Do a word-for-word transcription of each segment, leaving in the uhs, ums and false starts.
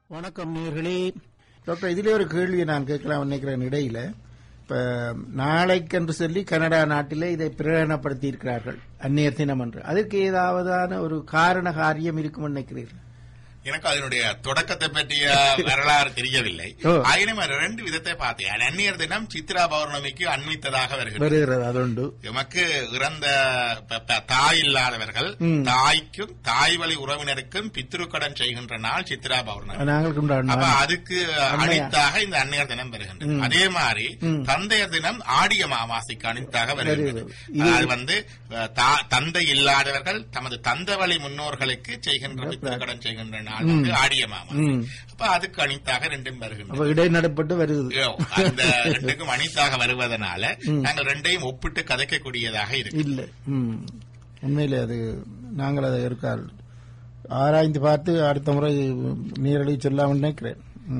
வணக்கம் நேயர்களே. டாக்டர், இதிலே ஒரு கேள்வியை நான் கேட்கலாம் நினைக்கிறேன். இடையில இப்ப நாளைக்கென்று சொல்லி கனடா நாட்டிலே இதை பிரகடனப்படுத்தி இருக்கிறார்கள், அந்நியர் தினம் என்று. அதற்கு ஏதாவதான ஒரு காரண காரியம் இருக்கும் நினைக்கிறீர்கள்? எனக்கு அதனுடைய தொடக்கத்தை பற்றிய வரலாறு தெரியவில்லை. ஆயினும் ரெண்டு விதத்தை பார்த்தேன். அந்நியர் தினம் சித்ரா பௌர்ணமிக்கு அண்மித்ததாக வருகிறது. அதோண்டு எமக்கு இறந்த தாய் இல்லாதவர்கள் தாய்க்கும் தாய் வழி உறவினருக்கும் பித்ருக்கடன் செய்கின்ற நாள் சித்ரா பௌர்ணமி. அப்ப அதுக்கு அணித்தாக இந்த அந்நியர் தினம் வருகின்றது. அதே மாதிரி தந்தையர் தினம் ஆடிய அமாவாசைக்கு அணித்தாக வருகிறது. அது வந்து தந்தை இல்லாதவர்கள் தமது தந்த வழி முன்னோர்களுக்கு செய்கின்ற பித்ருக்கடன் செய்கின்ற நாள் ஆடிய மாமா. அப்ப அதுக்கு அணித்தாக ரெண்டும் வருகின்றன, இடைநடப்பட்டு வருது. அந்த ரெண்டுக்கும் அணித்தாக வருவதனால நாங்கள் ரெண்டையும் ஒப்பிட்டு கதைக்கக்கூடியதாக இருக்கு. இல்ல, உண்மையிலே அது நாங்கள் அதை இருக்கால் ஆராய்ந்து பார்த்து அடுத்த முறை நேரடி சொல்லாமல் நினைக்கிறேன்.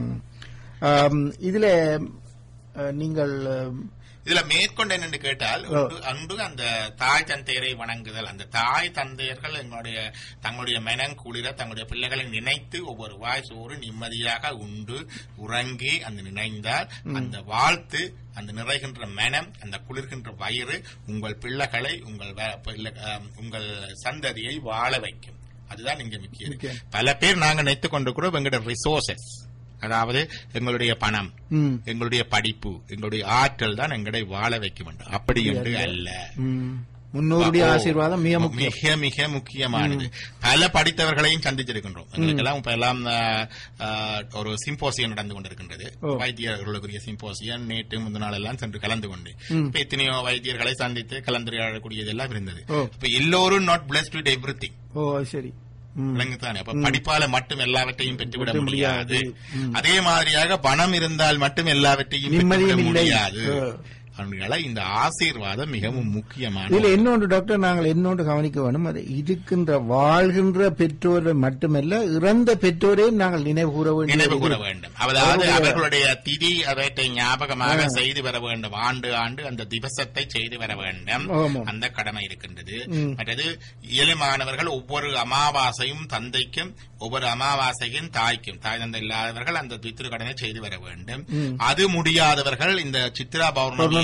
இதுல நீங்கள் இதுல மேற்கொண்டு என்னென்று கேட்டால், அன்று அந்த தாய் தந்தையரை வணங்குதல். அந்த தாய் தந்தையர்கள் எங்களுடைய தங்களுடைய மனம் குளிர தங்களுடைய பிள்ளைகளை நினைத்து ஒவ்வொரு வாய் சோறு நிம்மதியாக உண்டு உறங்கி அந்த நினைந்தால் அந்த வாழ்த்து, அந்த நிறைகின்ற மனம், அந்த குளிர்கின்ற வயிறு உங்கள் பிள்ளைகளை உங்கள் உங்கள் சந்ததியை வாழ வைக்கும். அதுதான் இங்க முக்கியம். பல பேர் நாங்க நினைத்துக் கொண்டு கூட எங்களுடைய ரிசோர்சஸ், அதாவது எங்களுடைய பணம், எங்களுடைய படிப்பு, எங்களுடைய ஆற்றல் தான் எங்களை வாழ வைக்க வேண்டும். அப்படி என்று அல்ல. முன்னோருடைய ஆசீர்வாதம் மிக மிக முக்கியமானது. பல படித்தவர்களையும் சந்திச்சிருக்கின்றோம். எங்களுக்கெல்லாம் இப்ப எல்லாம் ஒரு சிம்போசியம் நடந்து கொண்டிருக்கின்றது. வைத்தியர்களுக்குரிய சிம்போசியம் நேற்று முந்தின நாள் எல்லாம் சென்று கலந்து கொண்டு இப்ப எத்தனையோ வைத்தியர்களை சந்தித்து கலந்துரையாடக்கூடியதெல்லாம் இருந்தது. இப்ப எல்லோரும் நாட் பிளஸ்ட் வித் எவ்ரிதிங். ஓ சரி, விளங்குதானே? அப்ப படிப்பால மட்டும் எல்லாவற்றையும் பெற்றுவிட முடியாது. அதே மாதிரியாக பணம் இருந்தால் மட்டும் எல்லாவற்றையும் பெற்றுவிட முடியாது. அதனால இந்த ஆசீர்வாதம் மிகவும் முக்கியமான. இதுல இன்னொன்று டாக்டர், நாங்கள் இன்னொன்று கவனிக்க வேண்டும். அது இருக்கின்ற வாழ்கின்ற பெற்றோரை மட்டுமல்ல, இறந்த பெற்றோரையும் நாங்கள் நினைவு கூற வேண்டும் நினைவு கூற வேண்டும் அதாவது அவர்களுடைய திதி அவற்றை ஞாபகமாக செய்து வர வேண்டும். ஆண்டு ஆண்டு அந்த திவசத்தை செய்து வர வேண்டும். அந்த கடமை இருக்கின்றது. மற்றது இயலுமானவர்கள் ஒவ்வொரு அமாவாசையும் தந்தைக்கும், ஒவ்வொரு அமாவாசையும் தாய்க்கும், தாய் தந்தை இல்லாதவர்கள் அந்த பித்ரு கடனை செய்து வர வேண்டும். அது முடியாதவர்கள் இந்த சித்ரா பௌர்ணமி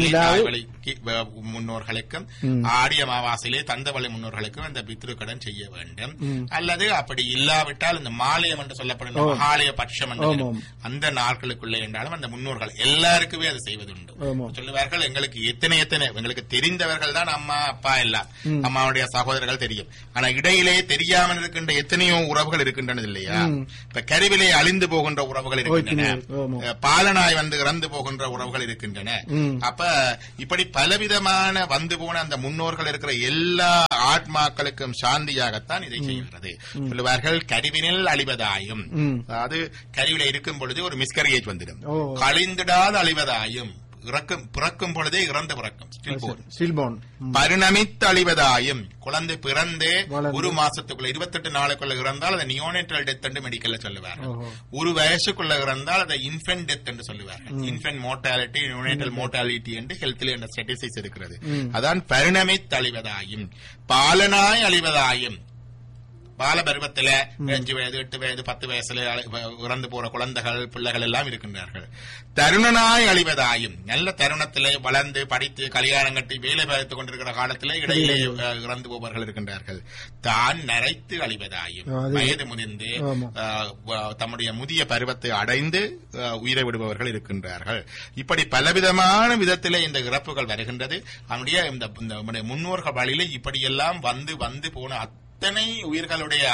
முன்னோர்களுக்கும் ஆடி அமாவாசையிலே தந்தவழி முன்னோர்களுக்கும் அந்த பித்ரு கடன் செய்ய வேண்டும். அல்லது அப்படி இல்லாவிட்டால் இந்த மாலயம் என்று சொல்லப்படும் மகாலய பட்சம் என்று அந்த நாட்களுக்குள்ளே என்றாலும் அந்த முன்னோர்கள் எல்லாருக்குமே அது செய்வதுண்டு. சொல்லுவார்கள், எங்களுக்கு எத்தனை எத்தனை எங்களுக்கு தெரிந்தவர்கள் தான் அம்மா அப்பா எல்லாம், அம்மாவுடைய சகோதரர்கள் தெரியும். ஆனா இடையிலே தெரியாமல் இருக்கின்ற எத்தனையோ உறவுகள் இருக்கின்றன இல்லையா? இப்ப கருவிலே அழிந்து போகின்ற உறவுகள் இருக்கின்றன, பாலனாய் வந்து இறந்து போகின்ற உறவுகள் இருக்கின்றன. அப்ப இப்படி பலவிதமான வந்து போன அந்த முன்னோர்கள் இருக்கிற எல்லா ஆத்மாக்களுக்கும் சாந்தியாகத்தான் இதை செய்கிறது. சொல்லுவார்கள், கருவினில் அழிவதாயும், அதாவது கருவில இருக்கும் பொழுது ஒரு மிஸ்கரேஜ் வந்துடும், கழிந்திடாத அழிவதாயும், பிறக்கும் பொழுதே இறந்து பிறக்கும் பரிணமித்து அழிவதாயும், குழந்தை பிறந்தே ஒரு மாசத்துக்குள்ள இருபத்தி எட்டு நாளுக்குள்ள இறந்தால் அதை நியோனேட்டல் டெத் என்று மெடிக்கல்ல சொல்லுவார்கள். ஒரு வயசுக்குள்ள இறந்தால் அதை இன்ஃபென்ட் டெத் என்று சொல்லுவார்கள். இன்ஃபென்ட் மோர்டாலிட்டி, நியோனேட்டல் மோர்டாலிட்டி என்று ஹெல்த்ல என்ற ஸ்டாட்டிஸ்டிக்ஸ் இருக்கிறது. அதான் பரிணமித்து அழிவதாயும், பாலனாய் அழிவதாயும். பால பருவத்தில அஞ்சு வயது எட்டு வயது பத்து வயசுல இறந்து போற குழந்தைகள் பிள்ளைகள் எல்லாம் இருக்கின்றார்கள். தருணனாய் அழிவதாயும், நல்ல தருணத்திலே வளர்ந்து படித்து கல்யாணம் கட்டி வேலை பார்த்துக் கொண்டிருக்கிற காலத்திலே இடையிலே இறந்து போபவர்கள் இருக்கின்றார்கள். தான் நரைத்து அழிவதாயும், வயது முதிர்ந்து தம்முடைய முதிய பருவத்தை அடைந்து உயிரை விடுபவர்கள் இருக்கின்றார்கள். இப்படி பலவிதமான விதத்திலே இந்த இறப்புகள் வருகின்றது. அவனுடைய இந்த முன்னோர்கள் வழியிலே இப்படியெல்லாம் வந்து வந்து போன அத்தனை உயிர்களுடைய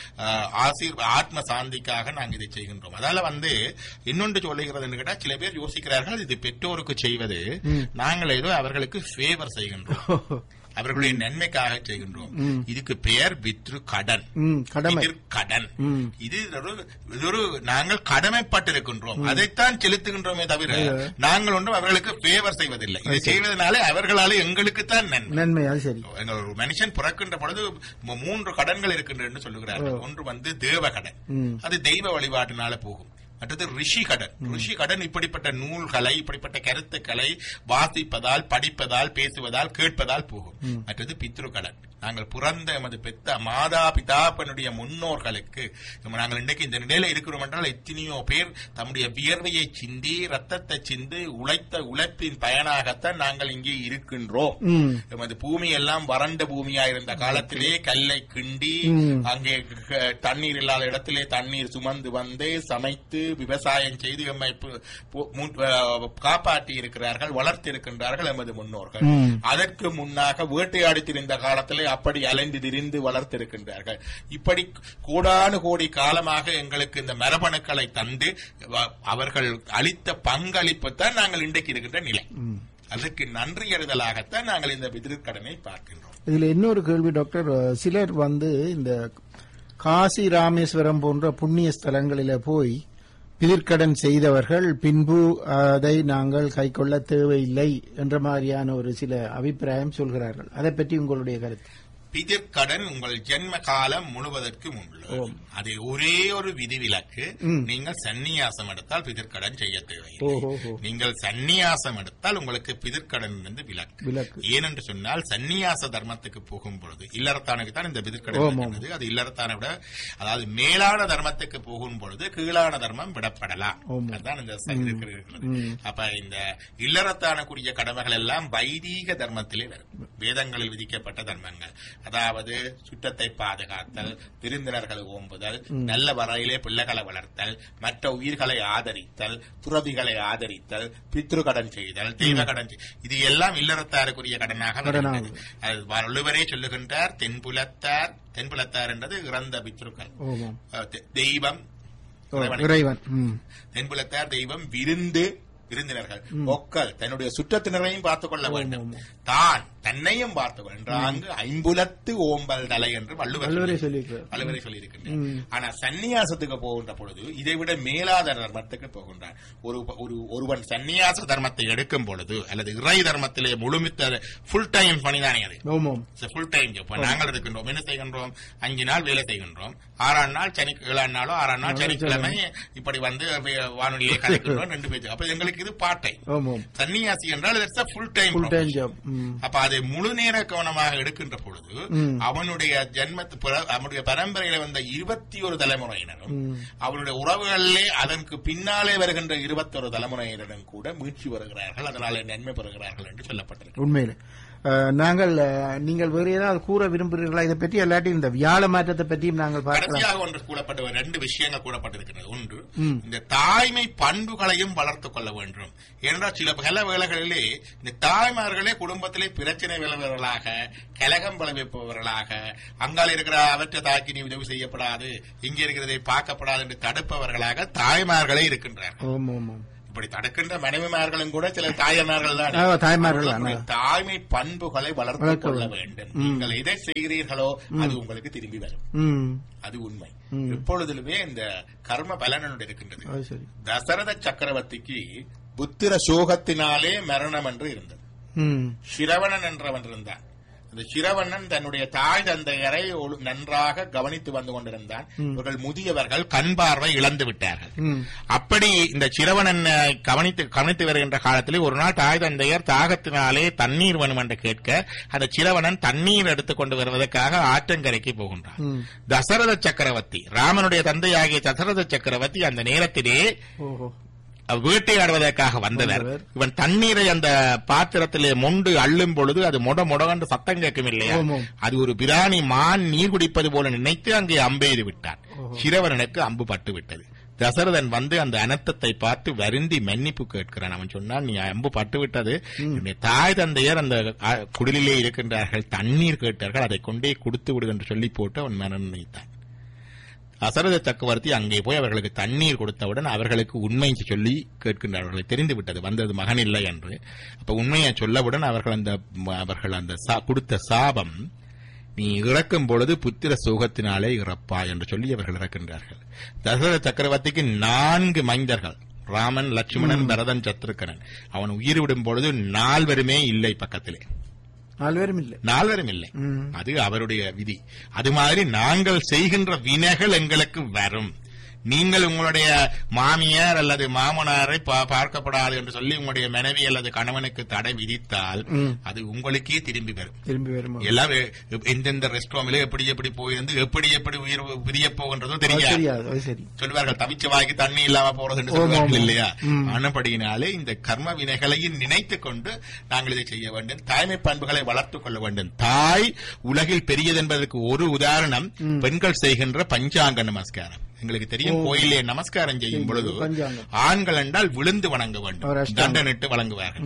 ஆத்ம சாந்திக்காக நாங்கள் இதை செய்கின்றோம். அதால வந்து இன்னொன்று சொல்லுகிறது கேட்டா, சில பேர் யோசிக்கிறார்கள், இது பெற்றோருக்கு செய்வது நாங்கள் ஏதோ அவர்களுக்கு ஃபேவர் செய்கின்றோம், அவர்களுடைய நன்மைக்காக செய்கின்றோம். இதுக்கு பெயர் பித்ரு கடன், கடன். இது ஒரு நாங்கள் கடமைப்பட்டிருக்கின்றோம், அதைத்தான் செலுத்துகின்றோமே தவிர நாங்கள் ஒன்றும் அவர்களுக்கு ஃபேவர் செய்வதில்லை. இதை செய்வதனாலே அவர்களால எங்களுக்குத்தான் நன்மை. ஒரு மனுஷன் பிறக்கின்ற பொழுது மூன்று கடன்கள் இருக்கின்றன சொல்லுகிறார்கள். ஒன்று வந்து தேவ கடன், அது தெய்வ வழிபாட்டினால போகும். மற்றது ரிஷி கடன். ரிஷி கடன் இப்படிப்பட்ட நூல்களை, இப்படிப்பட்ட கருத்துக்களை வாசிப்பதால், படிப்பதால், பேசுவதால், கேட்பதால் போகும். மற்றது பித்ரு கடன். நாங்கள் பிறந்த எமது பெத்த மாதா பிதாப்பனுடைய முன்னோர்களுக்கு நாங்கள் இன்றைக்கு இந்த நிலையில இருக்கிறோம் என்றால் எத்தனையோ பேர் தம்முடைய வியர்வையை சிந்தி ரத்தத்தை சிந்தி உழைத்த உழைப்பின் பயனாகத்தான் நாங்கள் இங்கே இருக்கின்றோம். எமது பூமி எல்லாம் வறண்ட பூமியா இருந்த காலத்திலே கல்லை கிண்டி அங்கே தண்ணீர் இல்லாத இடத்திலே தண்ணீர் சுமந்து வந்து சமைத்து விவசாயம் செய்து எம்மை காப்பாற்றி இருக்கிறார்கள், வளர்த்தி இருக்கின்றார்கள் எமது முன்னோர்கள். அதற்கு முன்னாக வேட்டையாடி திரிந்த காலத்திலே அப்படி அலைந்து திரிந்து வளர்த்திருக்கின்றார்கள். இப்படி கோடானு கோடி காலமாக எங்களுக்கு இந்த மரபணுக்களை தந்து அவர்கள் அளித்த பங்களிப்பு தான் நாங்கள் இன்றைக்கு இருக்கின்ற நிலை. அதற்கு நன்றி அறிதலாகத்தான் நாங்கள் இந்த பிதிர்க்கடனை பார்க்கின்றோம். இதுல இன்னொரு கேள்வி டாக்டர், சிலர் வந்து இந்த காசி ராமேஸ்வரம் போன்ற புண்ணிய ஸ்தலங்களில போய் பிதிர்க்கடன் செய்தவர்கள் பின்பு அதை நாங்கள் கைக்கொள்ள தேவையில்லை என்ற மாதிரியான ஒரு சில அபிப்பிராயம் சொல்கிறார்கள். அதை பற்றி உங்களுடைய கருத்து? பிதிர்க்கடன் உங்கள் ஜென்ம காலம் முழுவதற்கு முன்பு அது ஒரே ஒரு விதிவிலக்கு. நீங்கள் சந்நியாசம் எடுத்தால் பிதிர்க்கடன் செய்ய தேவையில்லை. நீங்கள் சந்நியாசம் எடுத்தால் உங்களுக்கு பிதிர்க்கடன் இருந்து விலக்கு. ஏனென்று சொன்னால் சந்நியாச தர்மத்துக்கு போகும் பொழுது இல்லறத்தானுக்கு தான் இந்த பிதிர்க்கடன். அது இல்லறத்தான விட அதாவது மேலான தர்மத்துக்கு போகும் பொழுது கீழான தர்மம் விடப்படலாம். அதுதான் இந்த இருக்கிறது. அப்ப இந்த இல்லறத்தானக்குரிய கடமைகள் எல்லாம் வைதீக தர்மத்திலே வரும். வேதங்களில் விதிக்கப்பட்ட தர்மங்கள், அதாவது சுற்றத்தை பாதுகாத்தல், விருந்தினர்களை ஓம்புதல், நல்ல வரையிலே பிள்ளைகளை வளர்த்தல், மற்ற உயிர்களை ஆதரித்தல், துறவிகளை ஆதரித்தல், பித்ருகடன் செய்தல், தெய்வ கடன், இது எல்லாம் இல்லறத்தாருக்குரிய கடனாக வள்ளுவரே சொல்லுகின்றார். தென்புலத்தார், தென்புலத்தார் என்றது இறந்த பித்ருக்கள், தெய்வம் இறைவன், தென்புலத்தார் தெய்வம், விருந்து விருந்தினர்கள், ஒக்கல் தன்னுடைய சுற்றத்தினரையும் பார்த்துக் கொள்ள வேண்டும், தான் தன்னையும் பார்த்துக் கொள்றாங்க. ஐம்புலத்து ஓம்பல் தலை என்று வள்ளுவரை சொல்லியிருக்கின்றார். ஆனா சன்னியாசத்துக்கு போகின்ற பொழுது இதை விட மேலாத தர்மத்துக்கு போகின்றார். ஒரு ஒருவன் சன்னியாச தர்மத்தை எடுக்கும் பொழுது அல்லது இறை தர்மத்திலே முழுமித்த ஃபுல் டைம் பணிதானே அது ஃபுல் டைம். நாங்கள் இருக்கின்றோம், என்ன செய்கின்றோம், அஞ்சு நாள் வேலை செய்கின்றோம், ஆறாம் நாள் சனி ஏழாம் நாளோ ஆறாம் நாள் சனிக்கிழமை இப்படி வந்து வானொலியை கலைக்கின்றோம் ரெண்டு பேச்சு. அப்ப எங்களுக்கு இது பார்ட் டைம். சன்னியாசி என்றால் ஃபுல் டைம். அப்ப அதை முழு நேர கவனமாக எடுக்கின்ற பொழுது அவனுடைய ஜென்மத்து அவனுடைய பரம்பரையில வந்த இருபத்தி ஒரு தலைமுறையினரும் அவனுடைய உறவுகளிலே அதற்கு பின்னாலே வருகின்ற இருபத்தி ஒரு தலைமுறையினரும் கூட மீட்சி வருகிறார்கள், அதனால நன்மை பெறுகிறார்கள் என்று சொல்லப்பட்டிருக்கு. உண்மையிலே நாங்கள் நீங்கள் வேறு ஏதாவது கூற விரும்புகிறீர்களா இதை பற்றி? இல்லாட்டி இந்த வியாழ மாற்றத்தை பற்றியும் நாங்கள் கடைசியாக ஒன்று கூறப்பட்ட ரெண்டு விஷயங்கள் கூறப்பட்டிருக்கிறது. ஒன்று, இந்த தாய்மை பண்புகளையும் வளர்த்துக் கொள்ள வேண்டும். ஏனென்றால் சில பல வேளைகளிலே இந்த தாய்மார்களே குடும்பத்திலே பிரச்சனை விளைவர்களாக, கலகம் விளைவிப்பவர்களாக, அங்கால இருக்கிற அவற்றை தாக்கி நீ உதவி செய்யப்படாது, இங்கே இருக்கிறதை பார்க்கப்படாது என்று தடுப்பவர்களாக தாய்மார்களே இருக்கின்றார்கள். இப்படி தடுக்கின்ற மனைவிமார்களும் கூட சில தாய்மார்கள் தான். தாய்மார்கள் தாய்மை பண்புகளை வளர்த்துக் கொள்ள வேண்டும். நீங்கள் எதை செய்கிறீர்களோ அது உங்களுக்கு திரும்பி வரும், அது உண்மை. எப்பொழுதுமே இந்த கர்ம பலனோடு இருக்கின்றது. தசரத சக்கரவர்த்திக்கு புத்திர சோகத்தினாலே மரணம் என்று இருந்தது. சிரவணன் என்றவன் இருந்தான். அந்த சிரவணன் தன்னுடைய தாய் தந்தையரை நன்றாக கவனித்து வந்து கொண்டிருந்தான். இவர்கள் முதியவர்கள், கண் பார்வை இழந்து விட்டார்கள். அப்படி இந்த சிரவணன் கவனித்து கவனித்து வருகின்ற காலத்தில் ஒரு நாள் தாய் தந்தையர் தாகத்தினாலே தண்ணீர் வேணும் என்று கேட்க அந்த சிரவணன் தண்ணீர் எடுத்துக் கொண்டு வருவதற்காக ஆற்றங்கரைக்கு போகின்றான். தசரத சக்கரவர்த்தி, ராமனுடைய தந்தையாகிய தசரத சக்கரவர்த்தி அந்த நேரத்திலே வேட்டையாடுவதற்காக வந்தனர். இவன் தண்ணீரை அந்த பாத்திரத்திலே மொண்டு அள்ளும் பொழுது அது மொட மொடகன்று சத்தம் கேட்கும் இல்லையா, அது ஒரு பிராணி மான் நீர் குடிப்பது போல நினைத்து அங்கே அம்பெய்து விட்டான். சிரவணனுக்கு அம்பு பட்டு விட்டது. தசரதன் வந்து அந்த அனர்த்தத்தை பார்த்து வருந்தி மன்னிப்பு கேட்கிறான். அவன் சொன்னான், நீ அம்பு பட்டு விட்டது, தாய் தந்தையர் அந்த குடிலே இருக்கின்றார்கள், தண்ணீர் கேட்டார்கள், அதை கொண்டே கொடுத்து விடு என்று சொல்லி போட்டு அவன் மரணம் நினைத்தான். தசரத சக்கரவர்த்தி அங்கே போய் அவர்களுக்கு தண்ணீர் கொடுத்தவுடன் அவர்களுக்கு உண்மை சொல்லி கேட்கின்றார்கள். தெரிந்து விட்டது வந்தது மகன் இல்லை என்று. அப்ப உண்மையை சொல்லவுடன் அவர்கள் அந்த அவர்கள் அந்த கொடுத்த சாபம், நீ இறக்கும் பொழுது புத்திர சோகத்தினாலே இறப்பா என்று சொல்லி அவர்கள் இறக்கின்றார்கள். தசரத சக்கரவர்த்திக்கு நான்கு மைந்தர்கள், ராமன், லட்சுமணன், பரதன், சத்ருகனன். அவன் உயிர் விடும் பொழுது நால்வருமே இல்லை பக்கத்திலே, நால்வரும் இல்லை நால்வரும் இல்லை அது அவருடைய விதி. அது மாதிரி நாங்கள் செய்கின்ற வினைகள் எங்களுக்கு வரும். நீங்கள் உங்களுடைய மாமியார் அல்லது மாமனாரை பார்க்கப்படாது என்று சொல்லி உங்களுடைய மனைவி அல்லது கணவனுக்கு தடை விதித்தால் அது உங்களுக்கே திரும்பி வரும். திரும்பி வரும். எல்லாம் எந்தெந்த ரெஸ்ட் ரூமில் எப்படி எப்படி போயிருந்து எப்படி எப்படி உயிர் பிரிய போகின்றதோ தெரியாது. சொல்வார்கள் தவிச்ச வாய்க்கு தண்ணி இல்லாம போறது என்று சொல்வார்கள் இல்லையா? ஆனபடியினாலே இந்த கர்ம வினைகளையும் நினைத்துக் கொண்டு நாங்கள் இதை செய்ய வேண்டும். தாய்மை பண்புகளை வளர்த்துக் கொள்ள வேண்டும். தாய் உலகில் பெரியது என்பதற்கு ஒரு உதாரணம் பெண்கள் செய்கின்ற பஞ்சாங்க நமஸ்காரம். எங்களுக்கு தெரியும், கோயிலே நமஸ்காரம் செய்யும் பொழுது ஆண்கள் என்றால் விழுந்து வணங்க வேண்டும், தண்டனிட்டு வழங்குவார்கள்.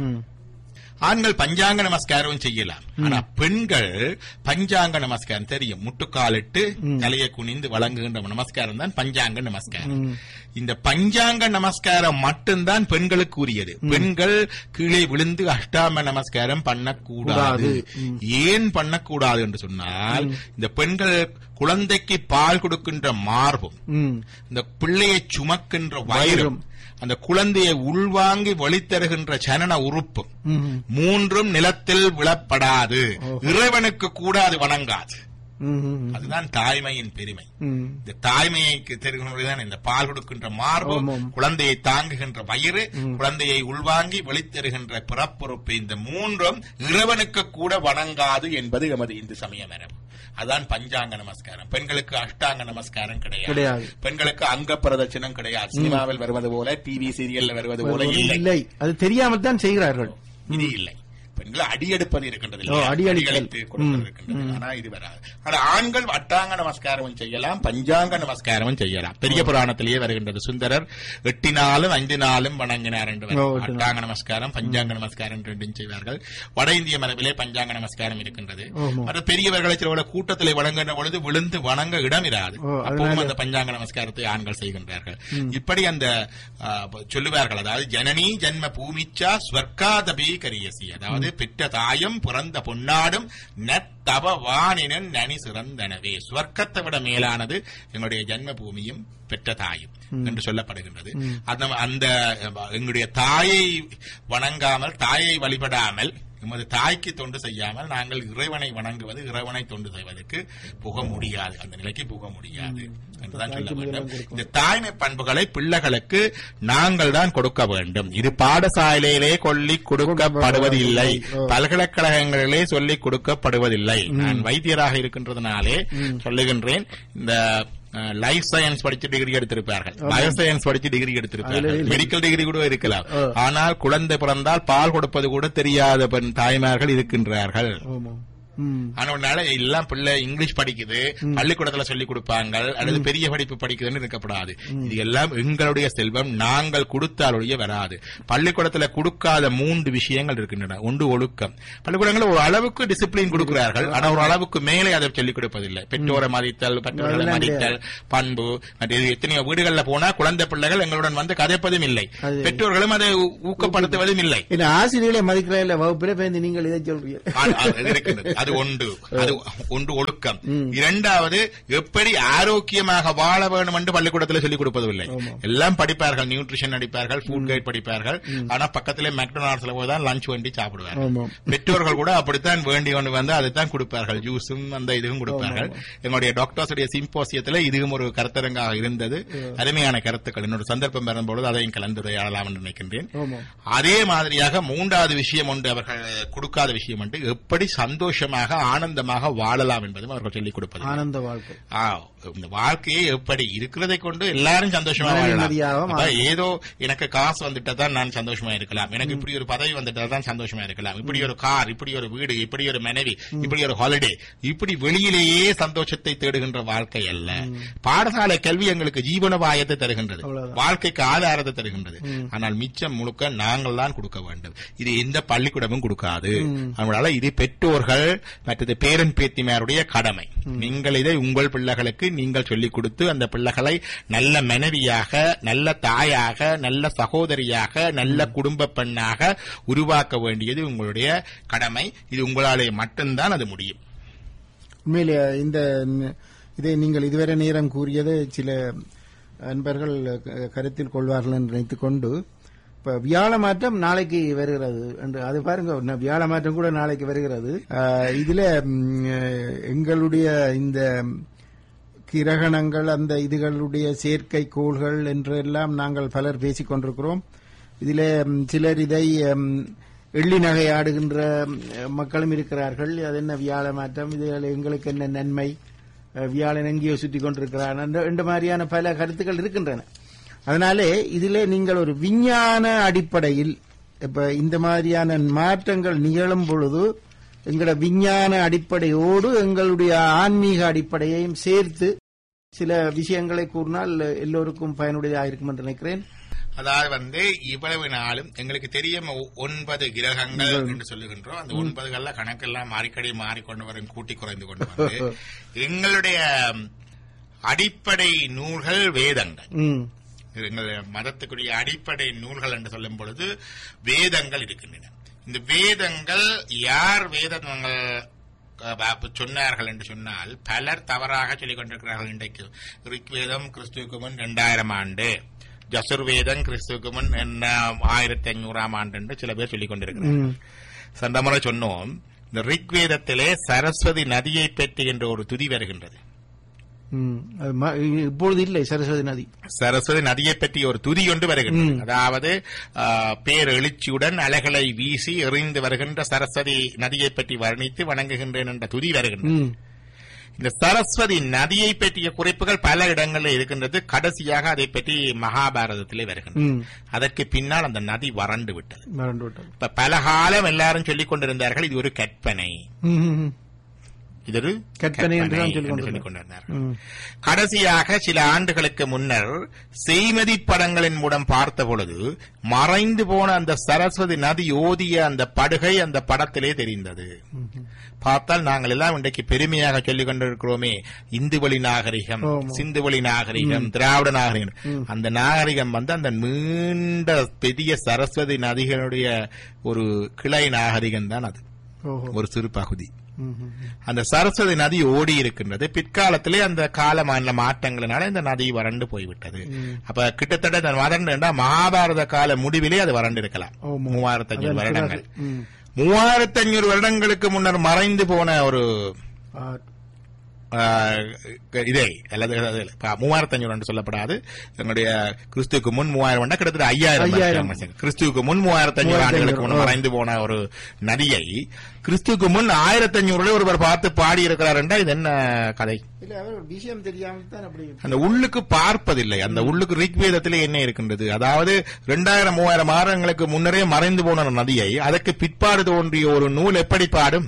ஆண்கள் பஞ்சாங்க நமஸ்காரம் செய்யலாம். ஆனா பெண்கள் பஞ்சாங்க நமஸ்காரம் தெரியும், முட்டுக்காலிட்டு தலையை குனிந்து வழங்குகின்ற நமஸ்காரம் தான் பஞ்சாங்க நமஸ்காரம். இந்த பஞ்சாங்க நமஸ்காரம் மட்டும்தான் பெண்களுக்கு உரியது. பெண்கள் கீழே விழுந்து அஷ்டாம நமஸ்காரம் பண்ணக்கூடாது. ஏன் பண்ணக்கூடாது என்று சொன்னால், இந்த பெண்கள் குழந்தைக்கு பால் கொடுக்கின்ற மார்பும் இந்த பிள்ளையை சுமக்கின்ற வயிறும் அந்த குழந்தையை உள்வாங்கி வழித்தருகின்ற சனன உறுப்பும் மூன்றும் நிலத்தில் விழப்படாது, இறைவனுக்கு கூட அது வணங்காது. அதுதான் தாய்மையின் பெருமை. இந்த தாய்மையை தெரிகின்றதான் இந்த பால் கொடுக்கின்ற மார்பு, குழந்தையை தாங்குகின்ற வயிறு, குழந்தையை உள்வாங்கி வெளித்தருகின்ற பிறப்புறுப்பு, இந்த மூன்றும் இறைவனுக்கு கூட வணங்காது என்பது எமது இந்து சமய மரபு. அதான் பஞ்சாங்க நமஸ்காரம். பெண்களுக்கு அஷ்டாங்க நமஸ்காரம் கிடையாது. பெண்களுக்கு அங்க பிரதட்சணம் கிடையாது. சினிமாவில் வருவது போல, டிவி சீரியல்ல வருவது போல இல்லை. அது தெரியாமல் தான் செய்கிறார்கள். இது இல்லை. பெண்கள் அடியெடுப்பது இருக்கின்றது, அடியெடுத்து கொடுப்பது இருக்கின்றது. ஆனா இது வராது. ஆனா ஆண்கள் அட்டாங்க நமஸ்காரமும் செய்யலாம், பஞ்சாங்க நமஸ்காரமும் செய்யலாம். பெரிய புராணத்திலேயே வருகின்றது. சுந்தரர் எட்டினாலும் ஐந்து நாளும் வணங்கினார் என்று அட்டாங்க நமஸ்காரம், பஞ்சாங்க நமஸ்காரம் ரெண்டும் செய்வார்கள். வட இந்திய மரபிலே பஞ்சாங்க நமஸ்காரம் இருக்கின்றது. அது பெரியவர்களை சில கூட்டத்திலே வணங்குகின்ற பொழுது விழுந்து வணங்க இடம் இராது. அப்பவும் அந்த பஞ்சாங்க நமஸ்காரத்தை ஆண்கள் செய்கின்றார்கள். இப்படி அந்த சொல்லுவார்கள், அதாவது ஜனனி ஜன்ம பூமிச்சா ஸ்வர்காதபி கரியசி, அதாவது பெற்ற தாயும் பிறந்த பொன்னாடும் நத்தவ வானினன் நனி சிறந்தனவே. ஸ்வர்க்கத்தை விட மேலானது எங்களுடைய ஜன்ம பூமியும் பெற்ற தாயும் என்று சொல்லப்படுகின்றது. அந்த எங்களுடைய தாயை வணங்காமல், தாயை வழிபடாமல், எமது தாய்க்கு தொண்டு செய்யாமல் நாங்கள் இறைவனை வணங்குவது, இறைவனை தொண்டு செய்வதற்கு புக முடியாது, அந்த நிலைக்கு புக முடியாது என்றுதான் சொல்ல வேண்டும். இந்த தாய்மை பண்புகளை பிள்ளைகளுக்கு நாங்கள் தான் கொடுக்க வேண்டும். இது பாடசாலையிலே சொல்லிக் கொடுக்கப்படுவதில்லை, பல்கலைக்கழகங்களிலே சொல்லிக் கொடுக்கப்படுவதில்லை. நான் வைத்தியராக இருக்கின்றதுனாலே சொல்லுகின்றேன், இந்த லைஃப் சயின்ஸ் படிச்சு டிகிரி எடுத்திருப்பார்கள், பயோ சயின்ஸ் படிச்சு டிகிரி எடுத்திருப்பார்கள், மெடிக்கல் டிகிரி கூட இருக்கலாம். ஆனால் குழந்தை பிறந்தால் பால் கொடுப்பது கூட தெரியாத பெண் தாய்மார்கள் இருக்கின்றார்கள். அதனால எல்லாம் பிள்ளை இங்கிலீஷ் படிக்குது, பள்ளிக்கூடத்துல சொல்லிக் கொடுப்பாங்க, அல்லது பெரிய படிப்பு படிக்குதுன்னு இருக்கப்படாது. இது எல்லாம் எங்களுடைய செல்வம், நாங்கள் கொடுத்தாலுடைய வராது. பள்ளிக்கூடத்துல கொடுக்காத மூன்று விஷயங்கள் இருக்கின்றன. ஒன்று ஒழுக்கம். பள்ளிக்கூடங்களில் ஒரு அளவுக்கு டிசிப்ளின் கொடுக்கிறார்கள், ஆனா ஒரு அளவுக்கு மேலே அதை சொல்லிக் கொடுப்பதில்லை. பெற்றோரை மதித்தல், பெற்றோர்களை மதித்தல், பண்பு. எத்தனையோ வீடுகளில் போனா குழந்தை பிள்ளைகள் எங்களுடன் வந்து கதைப்பதும் இல்லை, பெற்றோர்களும் அதை ஊக்கப்படுத்துவதும் இல்லை. ஆசிரியர்களை மதிக்கிற வகுப்பில் நீங்கள் இதை சொல்றீங்க. அது ஒன்று, அது ஒன்று ஒழுக்கம். இரண்டாவது, எப்படி ஆரோக்கியமாக வாழ வேண்டும் என்று பள்ளிக்கூடத்தில் சொல்லிக் கொடுப்பதில்லை. எல்லாம் படிப்பார்கள், நியூட்ரிஷன் படிப்பார்கள், ஃபுட் கைட் படிப்பார்கள், ஆனா பக்கத்திலே மெக்டொனால்ட்ஸ்ல போய் தான் லஞ்ச் வேண்டி சாப்பிடுவார்கள். பெற்றோர்கள் கூட அப்படித்தான் வேண்டி கொண்டு வந்து அதைத்தான் கொடுப்பார்கள், ஜூஸும் அந்த இதுவும் கொடுப்பார்கள். எங்களுடைய டாக்டர்ஸ் சிம்போசியத்தில் இதுவும் ஒரு கருத்தரங்காக இருந்தது. அருமையான கருத்துக்கள். இன்னொரு சந்தர்ப்பம் வரும்பொழுது அதையும் கலந்துரையாடலாம் என்று நினைக்கின்றேன். அதே மாதிரியாக மூன்றாவது விஷயம் ஒன்று அவர்கள் கொடுக்காத விஷயம் ஒன்று, எப்படி சந்தோஷமாக ஆனந்தமாக வாழலாம் என்பதும் அவர்கள் சொல்லிக் கொடுப்பது. ஆனந்த வாழ்க்கை, இந்த வாழ்க்கையை எப்படி இருக்கிறதை கொண்டு எல்லாரும் சந்தோஷமா வாழலாம். ஏதோ எனக்கு காசு வந்துட்டா தான் நான் சந்தோஷமா இருக்கலாம், எனக்கு இப்படி ஒரு பதவி வந்துட்டா தான் சந்தோஷமா இருக்கலாம், இப்படி ஒரு கார், இப்படி ஒரு வீடு, இப்படி ஒரு மனைவி, இப்படி ஒரு ஹாலிடே, இப்படி வெளியிலேயே சந்தோஷத்தை தேடுகின்ற வாழ்க்கை அல்ல. பாடசாலை கல்வி எங்களுக்கு ஜீவனோபாயத்தை தருகின்றது, வாழ்க்கைக்கு ஆதாரத்தை தருகின்றது. ஆனால் மிச்சம் முழுக்க நாங்கள் தான் கொடுக்க வேண்டும். இது எந்த பள்ளிக்கூடமும் கொடுக்காது. அதனால இது பெற்றோர்கள் மற்றது பேரன் பேத்திமாருடைய கடமை. நீங்கள் இதை உங்கள் பிள்ளைகளுக்கு நீங்கள் சொல்லிக் கொடுத்து அந்த பிள்ளைகளை நல்ல மனைவியாக, நல்ல தாயாக, நல்ல சகோதரியாக, நல்ல குடும்ப பெண்ணாக உருவாக்க வேண்டியது உங்களுடைய கடமை. இது உங்களாலே மட்டும்தான் அது முடியும். உண்மையிலே இந்த இதை நீங்கள் இதுவரை நேரம் கூறியது சில அன்பர்கள் கருத்தில் கொள்வார்கள் என்று நினைத்துக் கொண்டு, இப்ப வியாழ மாற்றம் நாளைக்கு வருகிறது என்று அது பாருங்க, வியாழ மாற்றம் கூட நாளைக்கு வருகிறது. இதுல எங்களுடைய இந்த கிரகணங்கள் அந்த இதுகளுடைய செயற்கை கோள்கள் என்றெல்லாம் நாங்கள் பலர் பேசிக் கொண்டிருக்கிறோம். இதிலே சிலர் இதை எள்ளி நகையாடுகின்ற மக்களும் இருக்கிறார்கள். அது என்ன வியாழ மாற்றம், இதில் எங்களுக்கு என்ன நன்மை, வியாழன் எங்கேயோ சுற்றி கொண்டிருக்கிறான் என்ற மாதிரியான பல கருத்துக்கள் இருக்கின்றன. அதனாலே இதிலே நீங்கள் ஒரு விஞ்ஞான அடிப்படையில் இப்ப இந்த மாதிரியான மாற்றங்கள் நிகழும் பொழுது எங்களோட விஞ்ஞான அடிப்படையோடு எங்களுடைய ஆன்மீக அடிப்படையையும் சேர்த்து சில விஷயங்களை கூறினால் எல்லோருக்கும் பயனுடையதாக இருக்கும் என்று நினைக்கிறேன். அதாவது வந்து இவ்வளவு நாளும் எங்களுக்கு தெரியும் ஒன்பது கிரகங்கள் என்று சொல்லுகின்றோம். அந்த ஒன்பதுகள்ல கணக்கெல்லாம் மாறிக்கடி மாறிக்கொண்டு வரும், கூட்டி குறைந்து கொண்டு வந்து எங்களுடைய அடிப்படை நூல்கள் வேதங்கள். எங்களுடைய மதத்துக்குரிய அடிப்படை நூல்கள் என்று சொல்லும் பொழுது வேதங்கள் இருக்கின்றன. இந்த வேதங்கள் யார் வேதங்கள் சொன்னார்கள் என்று சொன்னால் பலர் தவறாக சொல்லிக் கொண்டிருக்கிறார்கள். இன்றைக்கு ரிக்வேதம் கிறிஸ்துவுக்கு முன் இரண்டாயிரம் ஆண்டு, ஜசுர்வேதம் கிறிஸ்துவுக்கு முன் என்ன ஆயிரத்தி ஐநூறாம் ஆண்டு என்று சில பேர் சொல்லிக் கொண்டிருக்கிறார்கள். சென்ற முறை சொன்னோம், இந்த ரிக்வேதத்திலே சரஸ்வதி நதியை பற்றி என்ற ஒரு துதி வருகின்றது. இப்பொழுது இல்லை சரஸ்வதி நதி. சரஸ்வதி நதியை பற்றி ஒரு துதி ஒன்று வருகின்றது. அதாவது பேரெழுச்சியுடன் அலைகளை வீசி எறிந்து வருகின்ற சரஸ்வதி நதியை பற்றி வர்ணித்து வணங்குகின்றேன் என்ற துதி வருகின்றது. இந்த சரஸ்வதி நதியை பற்றிய குறிப்புகள் பல இடங்களில் இருக்கின்றது. கடைசியாக அதை பற்றி மகாபாரதத்திலே வருகின்றது. அதற்கு பின்னால் அந்த நதி வறண்டு விட்டது. இப்ப பல காலம் எல்லாரும் சொல்லிக் கொண்டிருந்தார்கள் இது ஒரு கற்பனை, இது ஒரு கற்பனை என்று சொல்லிக் கொண்டிருந்தார். கடைசியாக சில ஆண்டுகளுக்கு முன்னர் செய்மதி படங்களின் மூலம் பார்த்த பொழுது மறைந்து போன அந்த சரஸ்வதி நதி ஓதிய அந்த படுகை அந்த படத்திலே தெரிந்தது. பார்த்தால் நாங்கள் எல்லாம் இன்றைக்கு பெருமையாக சொல்லிக் கொண்டிருக்கிறோமே, இந்துவழி நாகரிகம், சிந்துவழி நாகரிகம், திராவிட நாகரிகம். அந்த நாகரிகம் வந்து அந்த நீண்ட பெரிய சரஸ்வதி நதிகளுடைய ஒரு கிளை நாகரிகம் தான். அது ஒரு சிறு பகுதி. அந்த சரஸ்வதி நதி ஓடி இருக்கின்றது. பிற்காலத்திலே அந்த கால மாற்றங்களினால இந்த நதி வறண்டு போய்விட்டது. அப்ப கிட்டத்தட்ட வறண்டு மகாபாரத கால முடிவிலே அது வறண்டு இருக்கலாம். மூவாயிரத்தி ஐநூறு வருடங்கள் மூவாயிரத்தி ஐநூறு வருடங்களுக்கு முன்னர் மறைந்து போன ஒரு இதே அல்லது மூவாயிரத்தி ஐநூறு என்று சொல்லப்படாது. எங்களுடைய கிறிஸ்துவுக்கு முன் மூவாயிரம் கிட்டத்தட்ட ஐயாயிரம் கிறிஸ்துவுக்கு முன் மூவாயிரத்தி ஐநூறு ஆண்டுகளுக்கு முன் மறைந்து போன ஒரு நதியை கிறிஸ்துவுக்கு முன் ஆயிரத்தி ஐநூறுல ஒருவர் பார்த்து பாடி இருக்கிறார் என்றால் இது என்ன கதை? விஷயம் தெரியாமல் அந்த உள்ளுக்கு பார்ப்பதில்லை. அந்த உள்ளுக்கு ரிக்வேதத்திலே என்ன இருக்கின்றது? அதாவது இரண்டாயிரம் மூவாயிரம் ஆயிரங்களுக்கு முன்னரே மறைந்து போன நதியை அதற்கு பிற்பாடு தோன்றிய ஒரு நூல் எப்படி பாடும்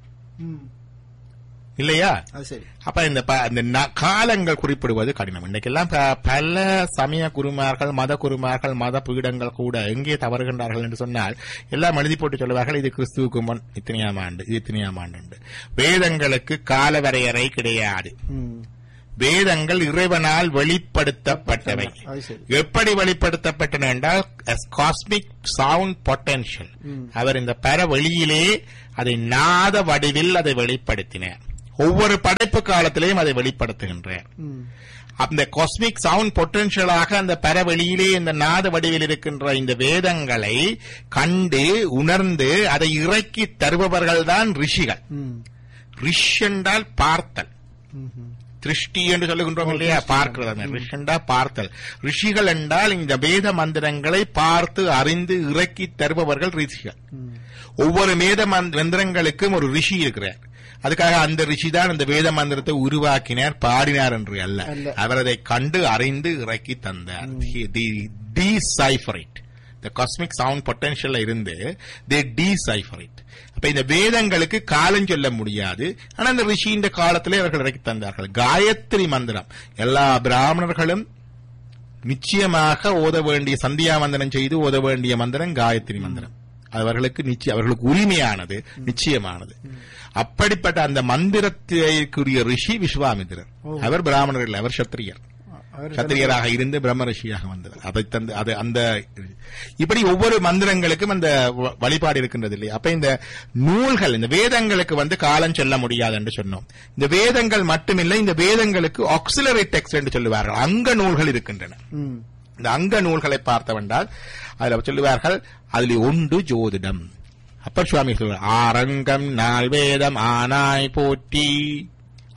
இல்லையா? அப்ப இந்த காலங்கள் குறிப்பிடுவது கடினம். இன்னைக்கெல்லாம் பல சமய குருமார்கள், மத குருமார்கள், மத பீடங்கள் கூட எங்கே தவறுகின்றார்கள் என்று சொன்னால் எல்லாம் எழுதி போட்டு சொல்லுவார்கள் இது கிறிஸ்துவுக்கு முன் இத்தனையாம் ஆண்டு, இது இத்தனையாம் ஆண்டு. வேதங்களுக்கு கால வரையறை கிடையாது. வேதங்கள் இறைவனால் வெளிப்படுத்தப்பட்டவை. எப்படி வெளிப்படுத்தப்பட்டன என்றால் காஸ்மிக் சவுண்ட் பொட்டன்ஷியல். அவர் இந்த பர வெளியிலே அதை நாத வடிவில் அதை வெளிப்படுத்தினார். ஒவ்வொரு படைப்பு காலத்திலேயும் அதை வெளிப்படுத்துகின்றார். அந்த காஸ்மிக் சவுண்ட் பொட்டன்ஷியலாக அந்த பரவெளியிலே இந்த நாத வடிவில் இருக்கின்ற இந்த வேதங்களை கண்டு உணர்ந்து அதை இறக்கி தருபவர்கள் தான் ரிஷிகள். ரிஷ் என்றால் பார்த்தல், திருஷ்டி என்று சொல்லுகின்றோம் இல்லையா, பார்க்கிறது. ரிஷ் என்றால் பார்த்தல். ரிஷிகள் என்றால் இந்த வேத மந்திரங்களை பார்த்து அறிந்து இறக்கி தருபவர்கள் ரிஷிகள். ஒவ்வொரு வேத மந்திரங்களுக்கும் ஒரு ரிஷி இருக்கிறார். அதுக்காக அந்த ரிஷி தான் அந்த வேத மந்திரத்தை உருவாக்கினார், பாடினார் என்று அல்ல. அவர் அதை கண்டு அறிந்து இறக்கி தந்தார். The cosmic sound potential இருந்து they decipher it. அப்ப இந்த வேதங்களுக்கு காலம் சொல்ல முடியாது. ஆனா அந்த ரிஷியின் காலத்திலே அவர்கள் இறக்கி தந்தார்கள். காயத்ரி மந்திரம் எல்லா பிராமணர்களும் நிச்சயமாக ஓத வேண்டிய, சந்தியா மந்திரம் செய்து ஓத வேண்டிய மந்திரம் காயத்ரி மந்திரம். அவர்களுக்கு நிச்சயம், அவர்களுக்கு உரிமையானது, நிச்சயமானது. அப்படிப்பட்ட அந்த மந்திரத்திற்குரிய ரிஷி விஸ்வாமித்திரர். அவர் பிராமணர் இல்லை, அவர் சத்திரியர். சத்திரியராக இருந்து பிரம்ம ரிஷியாக வந்தது. அதை தந்து அது அந்த இப்படி ஒவ்வொரு மந்திரங்களுக்கும் அந்த வழிபாடு இருக்கின்றது இல்லையா? அப்ப இந்த நூல்கள், இந்த வேதங்களுக்கு வந்து காலம் சொல்ல முடியாது என்று சொன்னோம். இந்த வேதங்கள் மட்டுமில்லை, இந்த வேதங்களுக்கு ஆக்சிலரி டெக்ஸ்ட் என்று சொல்லுவார்கள், அங்க நூல்கள் இருக்கின்றன. இந்த அங்க நூல்களை பார்த்தவென்றால் அதுல சொல்லுவார்கள், அதில் ஒன்று ஜோதிடம். அப்பர் சுவாமி சொல்வார், ஆரங்கம் நால் வேதம் ஆனாய் போற்றி.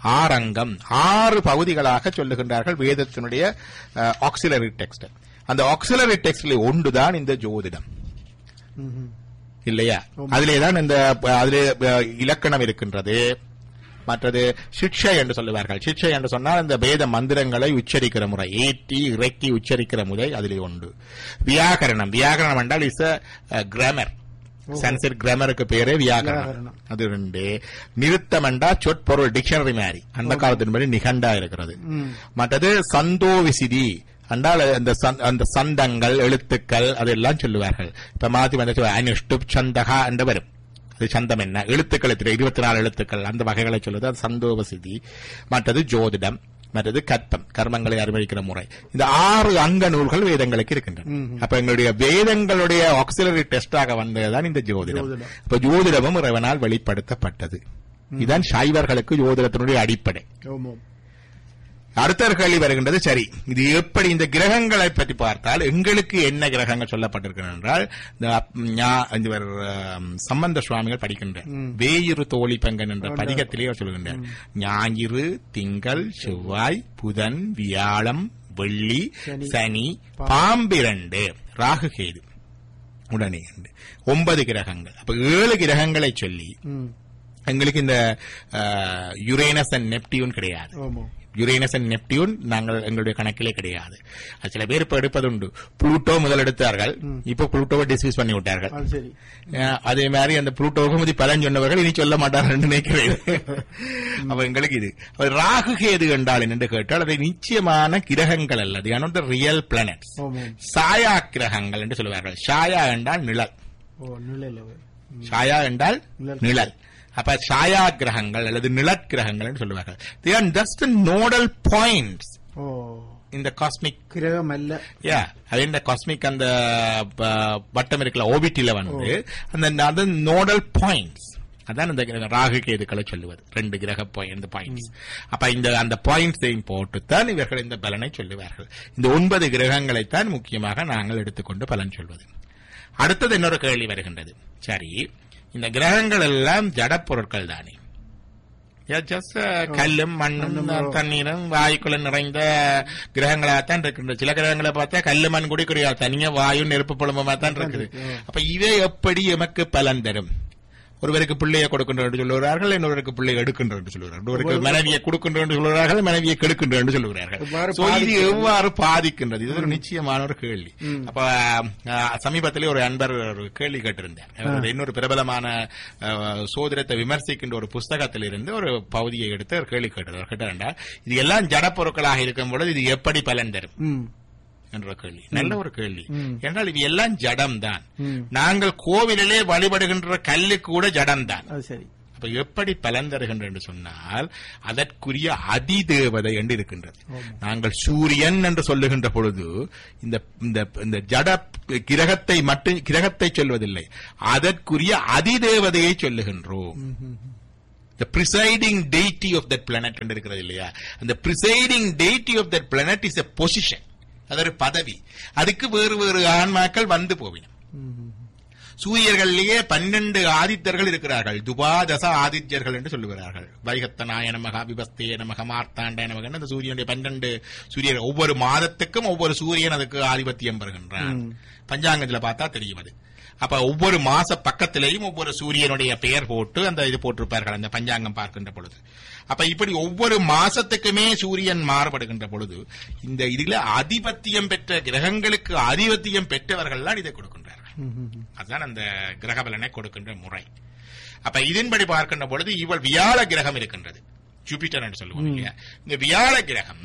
ஆறங்கம் ஆறு பகுதிகளாக சொல்லுகின்றார்கள் வேதத்தினுடைய ஆக்சிலரி டெக்ஸ்ட். அந்த ஆக்சிலரி டெக்ஸ்ட்ல ஒன்றுதான் இந்த ஜோதிடம் இல்லையா? அதிலேதான் இந்த அதிலே இலக்கணம் இருக்கின்றது. மற்றது சிக்ஷை என்று சொல்லுவார்கள். சிக்ஷை என்று சொன்னால் இந்த வேத மந்திரங்களை உச்சரிக்கிற முறை, ஏற்றி இறக்கி உச்சரிக்கிற முறை அதிலே உண்டு. வியாகரணம் வியாகரணம் என்றால் இஸ் அ கிராமர். சன்ஸ்கிரிட் கிராமருக்கு பேரே வியாகரணம். அது ரெண்டு. நிறுத்தம் என்றா சொற்பொருள் டிக்ஷனரி மாதிரி அந்த காலத்தின்படி நிகண்டா இருக்கிறது. மற்றது சந்தோ விசிதி என்றால் அந்த சந்தங்கள் எழுத்துக்கள் அதெல்லாம் சொல்லுவார்கள். இப்ப மாத்தி வந்து அனுஷ்டு சந்தகா என்று வரும். அது சந்தம் என்ன எழுத்துக்கள் இருபத்தி நாலு எழுத்துக்கள் அந்த வகைகளை சொல்லுது. அது சந்தோவசிதி. மற்றது ஜோதிடம், மற்றது கற்பம் கர்மங்களை அறிவிக்கிற முறை. இந்த ஆறு அங்க நூல்கள் வேதங்களுக்கு இருக்கின்றன. அப்ப எங்களுடைய வேதங்களுடைய ஆக்சிலரி டெஸ்டாக வந்ததுதான் இந்த ஜோதிடம். இப்ப ஜோதிடமும் இறைவனால் வெளிப்படுத்தப்பட்டது. இதுதான் சைவர்களுக்கு ஜோதிடத்தினுடைய அடிப்படை. அடுத்த கேள்வி வருகின்றது, சரி இது எப்படி இந்த கிரகங்களை பற்றி பார்த்தால் எங்களுக்கு என்ன கிரகங்கள் சொல்லப்பட்டிருக்கிறது என்றால், இவர் சம்பந்த சுவாமிகள் படிக்கின்றார். வேயிறு தோழி பங்கன் என்ற பதிகத்திலே சொல்கின்றார், ஞாயிறு திங்கள் செவ்வாய் புதன் வியாழம் வெள்ளி சனி பாம்பிரண்டு ராகு கேது உடனே ஒன்பது கிரகங்கள். அப்ப ஏழு கிரகங்களை சொல்லி எங்களுக்கு இந்த யுரேனஸ் அண்ட் நெப்டியூன் கிடையாது. யுரேனஸ் அண்ட் நெப்டியூன் நாங்கள் எங்களுடைய கணக்கிலே கிடையாது. சில பேர் இப்ப எடுப்பதுண்டு. புளூட்டோ முதல் எடுத்தார்கள், இப்ப புளூட்டோவை டிஸ்மிஸ் பண்ணி விட்டார்கள். அதே மாதிரி அந்த புளூட்டோவுக்கு பலன் சொன்னவர்கள் இனி சொல்ல மாட்டார்கள் நினைக்கிறேன். அப்ப எங்களுக்கு இது ராகு கேது என்றால் என்று கேட்டால் அதை நிச்சயமான கிரகங்கள் அல்லது ரியல் பிளானட்ஸ், சாயா கிரகங்கள் என்று சொல்லுவார்கள். சாயா என்றால் நிழல், சாயா என்றால் நிழல். அப்ப சாயா கிரகங்கள் அல்லது நிலக்கிரகங்கள் என்று சொல்லுவார்கள். they are just nodal points இந்த காஸ்மிக் கிரகம் அல்ல. யா அது இந்த காஸ்மிக் அந்த வட்டம் இருக்கல ஓபிட்டில வந்து அந்த நோடல் பாயிண்ட்ஸ் அதான் இந்த ராகு கேதுக்களை சொல்லுவது. ரெண்டு கிரக பாயிண்ட்ஸ். அப்ப இந்த அந்த பாயிண்ட்ஸையும் போட்டுத்தான் இவர்கள் இந்த பலனை சொல்லுவார்கள். இந்த ஒன்பது கிரகங்களைத்தான் முக்கியமாக நாங்கள் எடுத்துக்கொண்டு பலன் சொல்வது. அடுத்தது இன்னொரு கேள்வி வருகின்றது, சரி இந்த கிரகங்கள் எல்லாம் ஜட பொருட்கள் தானே? கல்லும் மண்ணும் தண்ணீரும் வாயுக்குள்ள நிறைந்த கிரகங்களாகத்தான் இருக்கின்ற. சில கிரகங்களை பார்த்தா கல்லு மண் கூட கிடையாது, தனியா வாயு நெருப்பு புலம்பமா தான் இருக்குது. அப்ப இவை எப்படி எமக்கு பலன் தரும்? ஒருவருக்கு பிள்ளையை கொடுக்கின்ற என்று சொல்லுகிறார்கள், இன்னொருக்கு பிள்ளையை எடுக்கின்ற என்று சொல்லுகிறார்கள். ஒருவருக்கு மனைவியை கொடுக்கின்ற என்று சொல்லுகிறார்கள், மனைவியை கெடுக்கின்ற என்று சொல்லுகிறார்கள். இது எவ்வாறு பாதிக்கின்றது? இது ஒரு நிச்சயமான ஒரு கேள்வி. அப்ப சமீபத்திலே ஒரு அன்பர் ஒரு கேள்வி கேட்டிருந்தார். இன்னொரு பிரபலமான சோதரத்தை விமர்சிக்கின்ற ஒரு புஸ்தகத்தில் இருந்து ஒரு பகுதியை எடுத்து ஒரு கேள்வி கேட்டார். கேட்டார், இது எல்லாம் ஜட பொருட்களாக இருக்கும் பொழுது இது எப்படி பலன் தரும் என்ற கேள்வி. நல்ல ஒரு கேள்வி. என்றால் இது எல்லாம் ஜடம் தான். நாங்கள் கோவிலிலே வழிபடுகின்ற கல்லு கூட ஜடம் தான். அப்ப எப்படி பலன் தருகின்ற என்று சொன்னால் அதற்குரிய அதிதேவதை என்று இருக்கின்றது. நாங்கள் சூரியன் என்று சொல்லுகின்ற பொழுது இந்த இந்த ஜட கிரகத்தை மட்டும் கிரகத்தை சொல்வதில்லை, அதற்குரிய அதிதேவதையை சொல்லுகின்றோம். The presiding deity of that planet என்று இருக்கிறது இல்லையா? அந்த presiding deity of that planet is a position. அது ஒரு பதவி. அதுக்கு வேறு வேறு ஆன்மாக்கள் வந்து போவின. சூரியர்களிலேயே பன்னெண்டு ஆதித்தர்கள் இருக்கிறார்கள். துபாதச ஆதித்யர்கள் என்று சொல்லுகிறார்கள். வைகத்தனாய நமக, விபஸ்தே நமக, மார்த்தாண்ட நமக. அந்த சூரியனுடைய பன்னெண்டு சூரியன் ஒவ்வொரு மாதத்துக்கும் ஒவ்வொரு சூரியன் அதுக்கு ஆதிபத்தியம் பெறுகின்றான். பஞ்சாங்கத்துல பார்த்தா தெரியும் அது. அப்ப ஒவ்வொரு மாச பக்கத்திலேயும் ஒவ்வொரு சூரியனுடைய பெயர் போட்டு அந்த இது போட்டிருப்பார்கள் அந்த பஞ்சாங்கம் பார்க்கின்ற பொழுது. அப்ப இப்படி ஒவ்வொரு மாசத்துக்குமே சூரியன் மாறுபடுகின்ற பொழுது இந்த இதுல ஆதிபத்தியம் பெற்ற கிரகங்களுக்கு ஆதிபத்தியம் பெற்றவர்கள் தான் இதை கொடுக்கின்றார்கள். அதுதான் அந்த கிரக பலனை கொடுக்கின்ற முறை. அப்ப இதன்படி பார்க்கின்ற பொழுது இவள் வியாழ கிரகம் இருக்கின்றது, ஜூபிட்டர் என்று சொல்லுவோம் இல்லையா? இந்த வியாழ கிரகம்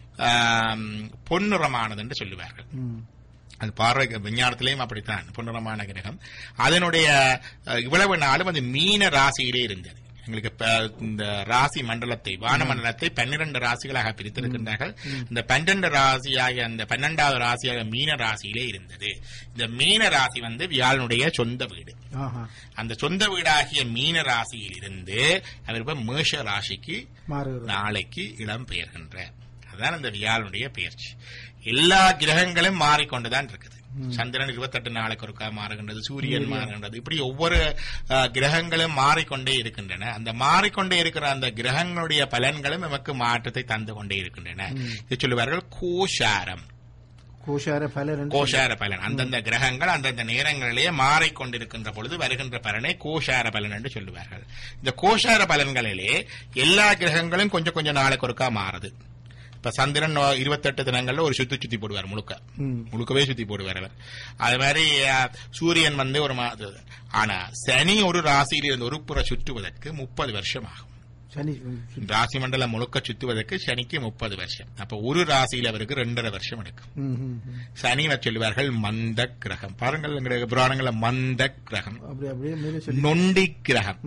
பொன்னிறமானது என்று சொல்லுவார்கள். அது பார்வை விஞ்ஞானத்திலேயும் அப்படித்தான் பொன்னிறமான கிரகம். அதனுடைய இவ்வளவு நாளும் அது மீன ராசியிலே இருந்தது. எங்களுக்கு இந்த ராசி மண்டலத்தை வான மண்டலத்தை பன்னிரண்டு ராசிகளாக பிரித்திருக்கின்றார்கள். இந்த பன்னிரண்டு ராசியாக அந்த பன்னெண்டாவது ராசியாக மீன ராசியிலே இருந்தது. இந்த மீன ராசி வந்து வியாழனுடைய சொந்த வீடு. அந்த சொந்த வீடாகிய மீன ராசியில் இருந்து அவர் இப்ப மேஷ ராசிக்கு நாளைக்கு இடம் பெயர்கின்றார். அதுதான் அந்த வியாழனுடைய பெயர்ச்சி. எல்லா கிரகங்களும் மாறிக்கொண்டுதான் இருக்குது. சந்திரன் இருபத்தெட்டு நாளைக்கு ஒருக்கா மாறுகின்றது, சூரியன் மாறுகின்றது. இப்படி ஒவ்வொரு கிரகங்களும் மாறிக்கொண்டே இருக்கின்றன. அந்த மாறிக்கொண்டே இருக்கிற அந்த கிரகங்களுடைய பலன்களும் நமக்கு மாற்றத்தை தந்து கொண்டே இருக்கின்றன. இது சொல்லுவார்கள் கோஷாரம். கோஷார பலன் கோஷார பலன் அந்தந்த கிரகங்கள் அந்தந்த நேரங்களிலேயே மாறிக்கொண்டிருக்கின்ற பொழுது வருகின்ற பலனை கோஷார பலன் என்று சொல்லுவார்கள். இந்த கோஷார பலன்களிலே எல்லா கிரகங்களும் கொஞ்சம் கொஞ்சம் நாளைக்கு ஒருக்கா மாறுது. இப்ப சந்திரன் இருபத்தெட்டு தினங்கள்ல ஒரு சுத்தி சுத்தி போடுவார், முழுக்க முழுக்கவே சுத்தி போடுவார் அவர். அது மாதிரி சூரியன் வந்து ஒரு மாதம். ஆனா சனி ஒரு ராசியில் இருந்து ஒரு புற சுற்றுவதற்கு முப்பது வருஷம் ஆகும். ராசி மண்டலம் முழுக்க சுத்துவதற்கு சனிக்கு முப்பது வருஷம். அப்ப ஒரு ராசியில் அவருக்கு ரெண்டரை வருஷம் எடுக்கும். சனி சொல்லுவார்கள் மந்த கிரகம். பாருங்கள் எங்களுடைய புராணங்கள மந்த கிரகம், நொண்டி கிரகம்,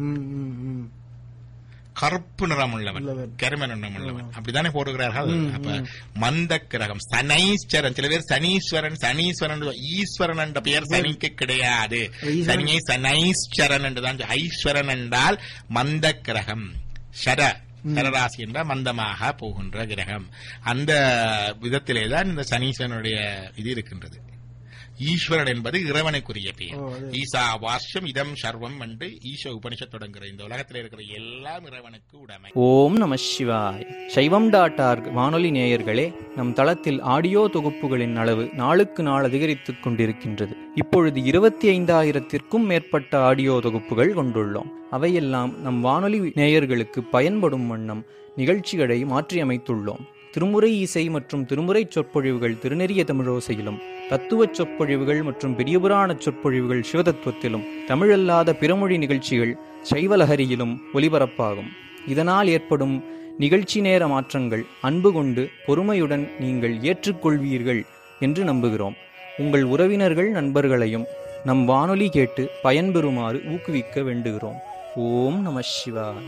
கருப்பு நிறம் உள்ளவன், கரும நிறம் உள்ளவன், அப்படித்தானே போடுகிறார்கள். அப்ப மந்த கிரகம் சனீஸ்வரன். சில பேர் சனீஸ்வரன் சனீஸ்வரன் ஈஸ்வரன் என்ற பெயர் சனிக்கு கிடையாது. சனியை சனீஸ்வரன் என்றுதான். ஐஸ்வரன் என்றால் மந்த கிரகம். சர சரராசி என்றால் மந்தமாக போகின்ற கிரகம். அந்த விதத்திலேதான் இந்த சனீஸ்வரனுடைய இது இருக்கின்றது. ஈஸ்வரன் என்பது இறைவனுக்குரிய பெயர். ஈசா வாஷ்யம் இதம் சர்வம் என்று ஈச உபனிஷத் தொடங்குகிற இந்த உலகத்தில் இருக்கிற எல்லாம் இறைவனுக்கு உடைமை. ஓம் நம சிவாய். சைவம் டாட் ஆர்க் வானொலி நேயர்களே, நம் தளத்தில் ஆடியோ தொகுப்புகளின் அளவு நாளுக்கு நாள் அதிகரித்துக் கொண்டிருக்கின்றது. இப்பொழுது இருபத்தி ஐந்தாயிரத்திற்கும் மேற்பட்ட ஆடியோ தொகுப்புகள் கொண்டுள்ளோம். அவையெல்லாம் நம் வானொலி நேயர்களுக்கு பயன்படும் வண்ணம் நிகழ்ச்சிகளை மாற்றியமைத்துள்ளோம். திருமுறை இசை மற்றும் திருமுறை சொற்பொழிவுகள் திருநெறிய தமிழோசையிலும், தத்துவச் சொற்பொழிவுகள் மற்றும் பெரியபுராண சொற்பொழிவுகள் சிவதத்துவத்திலும், தமிழல்லாத பிறமொழி நிகழ்ச்சிகள் சைவலஹரியிலும் ஒலிபரப்பாகும். இதனால் ஏற்படும் நிகழ்ச்சி நேர மாற்றங்கள் அன்பு கொண்டு பொறுமையுடன் நீங்கள் ஏற்றுக்கொள்வீர்கள் என்று நம்புகிறோம். உங்கள் உறவினர்கள் நண்பர்களையும் நம் வானொலி கேட்டு பயன்பெறுமாறு ஊக்குவிக்க வேண்டுகிறோம். ஓம் நம சிவாய.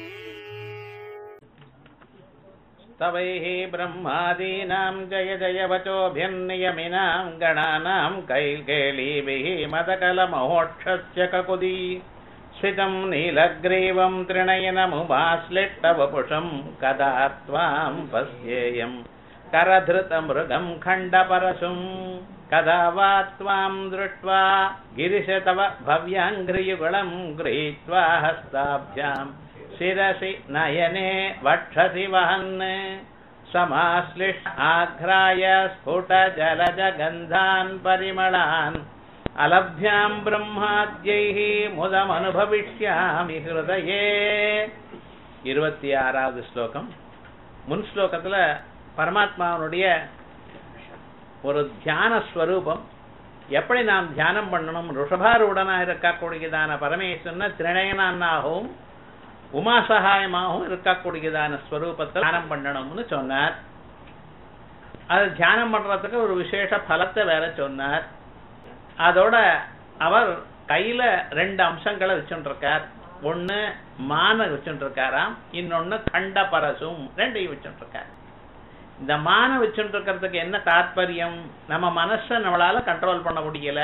तवैः ब्रह्मादीनां जय जय वचोभिर्नियमिनां गणानां कैल्केलीभिः मदकलमहोक्षस्य ककुदी स्फितं नीलग्रीवं त्रिणयनमुपाश्लिष्टवपुषं कदा त्वां पश्येयं करधृतमृगं खण्डपरशुं कदा वा त्वां दृष्ट्वा गिरिश तव भव्याङ्घ्रियुगलं गृहीत्वा हस्ताभ्यां शिरसि नयने वक्षसि वहन् समाश्लिष्ट आघ्राय स्फुट जलज गन्धान् परिमलान् अलभ्यां ब्रह्माद्यैः मुदमनुभविष्यामि हृदये. இருபத்தி ஆறாவது ஸ்லோகம். முன் ஸ்லோகத்துல பரமாத்மாவுடைய ஒரு தியான ஸ்வரூபம், எப்படி நாம் தியானம் பண்ணணும், ருஷபாரூடனா இருக்கக்கூடியதான பரமேஸ்வரனை திரிநயனாகவும் உமா சகாயமாகவும் இருக்கக்கூடியதான ஸ்வரூபத்தில் தியானம் பண்ணணும்னு சொன்னார். அது தியானம் பண்றதுக்கு ஒரு விசேஷ பலத்தை வேற சொன்னார். அதோட அவர் கையில ரெண்டு அம்சங்களை வச்சுட்டு இருக்கார். ஒன்னு மான வச்சுட்டு இருக்காராம், இன்னொன்னு கண்ட பரசும், ரெண்டையும் வச்சுட்டு இருக்கார். இந்த மான வச்சுட்டு இருக்கிறதுக்கு என்ன தாற்பயம், நம்ம மனசை நம்மளால கண்ட்ரோல் பண்ண முடியல.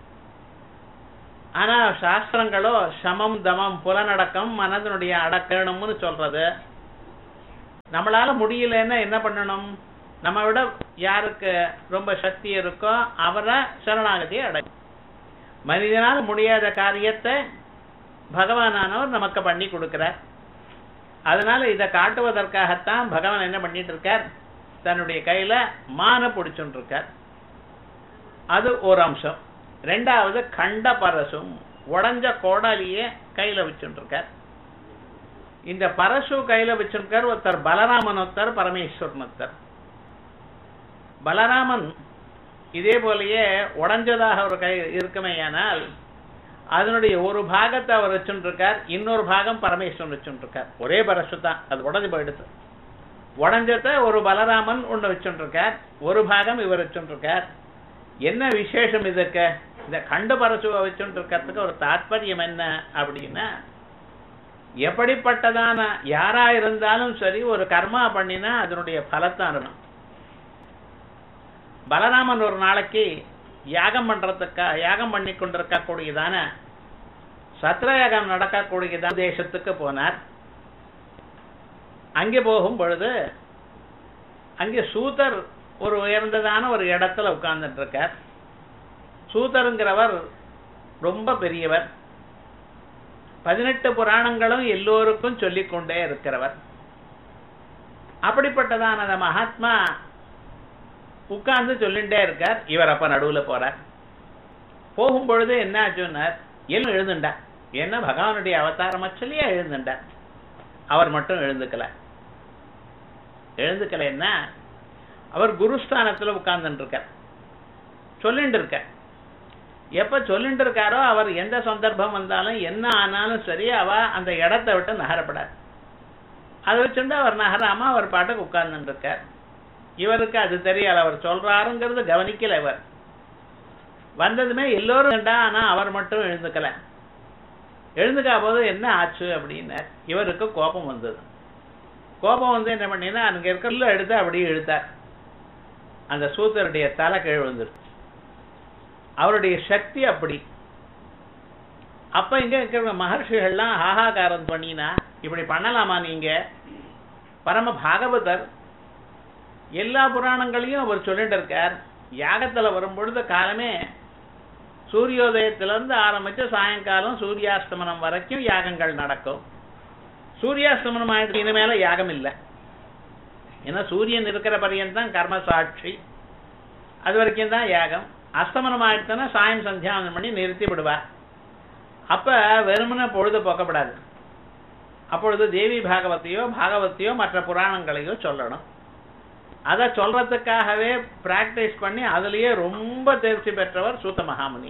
ஆனா சாஸ்திரங்களோ சமம் தமம் புலனடக்கம் மனதனுடைய அடக்கணும்னு சொல்றது. நம்மளால முடியலன்னா என்ன பண்ணணும், நம்ம விட யாருக்கு ரொம்ப சக்தி இருக்கோ அவரை சரணாகதியை அடக்கும். மனிதனால முடியாத காரியத்தை பகவானானவர் நமக்கு பண்ணி கொடுக்கிறார். அதனால இதை காட்டுவதற்காகத்தான் பகவான் என்ன பண்ணிட்டு இருக்கார், தன்னுடைய கையில மான பிடிச்சுட்டு இருக்கார். அது ஒரு அம்சம். ரெண்டாவது கண்ட பரசும், உடஞ்ச கோடாலியே கையில வச்சுட்டு இருக்கார். இந்த பரசு கையில வச்சிருக்கார் ஒருத்தர் பலராமன், ஒருத்தர் பரமேஸ்வரன் ஒருத்தர். பலராமன் இதே போலயே உடஞ்சதாக ஒரு கை இருக்குமேயானால் அதனுடைய ஒரு பாகத்தை அவர் வச்சுட்டு இருக்கார், இன்னொரு பாகம் பரமேஸ்வரன் வச்சுட்டு இருக்கார். ஒரே பரசு தான், அது உடஞ்சு போயிடுது. உடஞ்சத ஒரு பலராமன் ஒண்ணு வச்சுட்டு இருக்கார், ஒரு பாகம் இவர் வச்சுட்டு இருக்கார். என்ன விசேஷம் இதுக்கு, இந்த கண்டு பரசுவை வச்சுட்டு இருக்கிறதுக்கு ஒரு தாற்பயம் என்ன அப்படின்னா, எப்படிப்பட்டதான யாரா இருந்தாலும் சரி ஒரு கர்மா பண்ணினா அதனுடைய பலத்தான். பலராமன் ஒரு நாளைக்கு யாகம் பண்றதுக்கா யாகம் பண்ணி கொண்டிருக்கக்கூடியதான சத்ரயாகம் நடக்கக்கூடியதான தேசத்துக்கு போனார். அங்கே போகும் பொழுது அங்கே சூதர் ஒரு உயர்ந்ததான ஒரு இடத்துல உட்கார்ந்துட்டு இருக்கார். சூதருங்கிறவர் ரொம்ப பெரியவர், பதினெட்டு புராணங்களும் எல்லோருக்கும் சொல்லிக் கொண்டே இருக்கிறவர். அப்படிப்பட்டதான் அந்த மகாத்மா உட்கார்ந்து சொல்லிட்டே இருக்கார். இவர் அப்ப நடுவுல போறார். போகும்பொழுது என்ன ஆச்சுன்னார், எல்லாம் எழுந்துண்டார். ஏன்னா பகவானுடைய அவதாரமச்சலையா எழுந்துண்டார். அவர் மட்டும் எழுந்துக்கல. எழுந்துக்கலைன்னா அவர் குருஸ்தானத்துல உட்கார்ந்துட்டு இருக்கார், சொல்லிட்டு இருக்கார். எப்ப சொல்லிட்டு இருக்காரோ அவர் எந்த சந்தர்ப்பம் வந்தாலும் என்ன ஆனாலும் சரி அவ அந்த இடத்தை விட்டு நகரப்படாது. அதை வச்சுட்டு அவர் நகராம அவர் பாட்டுக்கு உட்கார்ந்துட்டு இருக்கார். இவருக்கு அது தெரியல, அவர் சொல்றாருங்கிறது கவனிக்கல. இவர் வந்ததுமே எல்லோரும் வேண்டா, ஆனா அவர் மட்டும் எழுந்துக்கல. எழுந்துக்கா போது என்ன ஆச்சு அப்படின்னு இவருக்கு கோபம் வந்தது. கோபம் வந்து என்ன பண்ணினா அங்க இருக்கிற எடுத்து அப்படியே இழுத்தார். அந்த சூத்திரருடைய தலை கீழ் விழுந்துருச்சு. அவருடைய சக்தி அப்படி. அப்ப இங்க இருக்கிற மகர்ஷிகள்லாம் ஆகாகாரம் பண்ணினா இப்படி பண்ணலாமா நீங்க? பரம பாகவதர் எல்லா புராணங்களையும் அவர் சொல்லிட்டு இருக்கார். யாகத்துல வரும்பொழுது காலமே சூரியோதயத்திலிருந்து ஆரம்பிச்சு சாயங்காலம் சூரியாஸ்தமனம் வரைக்கும் யாகங்கள் நடக்கும். சூரியாஸ்தமனம் ஆயிடுச்சு, இனிமேல யாகம் இல்லை. ஏன்னா சூரியன் இருக்கிற பரியந்தான் கர்ம சாட்சி, அது வரைக்கும் தான் யாகம். அஸ்தமனம் ஆயிடுச்சுன்னா சாயம் சந்தியாவனம் பண்ணி நிறுத்தி விடுவார். அப்ப வெறுமன பொழுது போக்கப்படாது. அப்பொழுது தேவி பாகவத்தையோ பாகவத்தையோ மற்ற புராணங்களையோ சொல்லணும். அதை சொல்றதுக்காகவே பிராக்டிஸ் பண்ணி அதுலயே ரொம்ப தேர்ச்சி பெற்றவர் சூத்த மகாமுனி.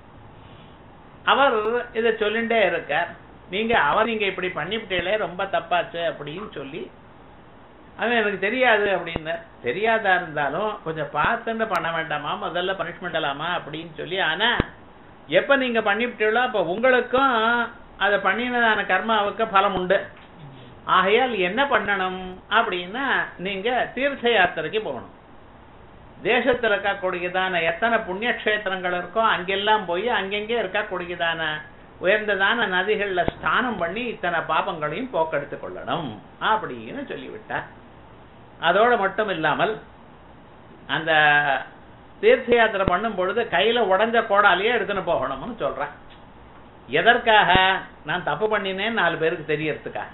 அவர் இதை சொல்லிட்டே இருக்கார். நீங்க அவர் நீங்க இப்படி பண்ணிவிட்டீங்களே ரொம்ப தப்பாச்சு அப்படின்னு சொல்லி, அவன் எனக்கு தெரியாது அப்படின்னு. தெரியாதா இருந்தாலும் கொஞ்சம் பார்த்துட்டு பண்ண வேண்டாமா, முதல்ல பனிஷ்மெண்ட் இல்லாமா அப்படின்னு சொல்லி. ஆனா எப்ப நீங்க பண்ணிவிட்டீங்களோ அப்ப உங்களுக்கும் அதை பண்ணினதான கர்மாவுக்கு பலம் உண்டு. ஆகையால் என்ன பண்ணணும் அப்படின்னா நீங்க தீர்த்த யாத்திரைக்கு போகணும். தேசத்தில் இருக்கக்கூடியதான எத்தனை புண்ணிய கஷேத்திரங்கள் இருக்கோ அங்கெல்லாம் போய் அங்கெங்கே இருக்கக்கூடியதான உயர்ந்ததான நதிகள்ல ஸ்நானம் பண்ணி இத்தனை பாபங்களையும் போக்கெடுத்துக் கொள்ளணும் அப்படின்னு சொல்லிவிட்டார். அதோட மட்டும் இல்லாமல் அந்த தீர்த்த யாத்திரை பண்ணும் பொழுது கையில உடஞ்ச கோடாலேயே எடுத்துன்னு போகணும்னு சொல்றேன். எதற்காக? நான் தப்பு பண்ணினேன்னு நாலு பேருக்கு தெரியறதுக்காக.